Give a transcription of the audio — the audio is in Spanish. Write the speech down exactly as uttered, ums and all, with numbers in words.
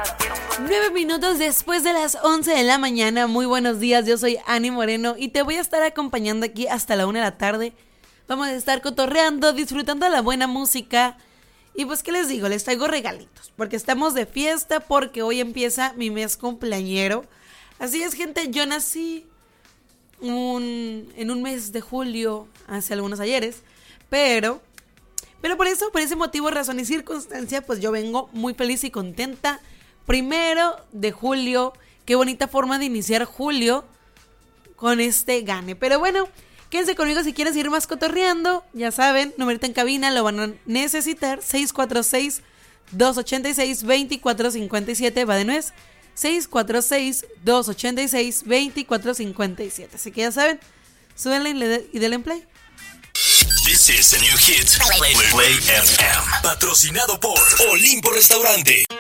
Nueve minutos después de las once de la mañana. Muy buenos días, yo soy Ani Moreno y te voy a estar acompañando aquí hasta la una de la tarde. Vamos a estar cotorreando, disfrutando de la buena música. Y pues, ¿qué les digo? Les traigo regalitos, porque estamos de fiesta, porque hoy empieza mi mes cumpleañero. Así es, gente, yo nací un, en un mes de julio, hace algunos ayeres, pero... Pero por eso, por ese motivo, razón y circunstancia, pues yo vengo muy feliz y contenta. Primero de julio, qué bonita forma de iniciar julio con este gane. Pero bueno, quédense conmigo si quieren seguir más cotorreando. Ya saben, numerito en cabina, lo van a necesitar. seis cuatro seis, dos ocho seis, dos cuatro cinco siete, va de nuez. seis cuatro seis, dos ocho seis, dos cuatro cinco siete. Así que ya saben, súbenle y denle en play. This is the new hit, Play, Play F M. Patrocinado por Olimpo Restaurante.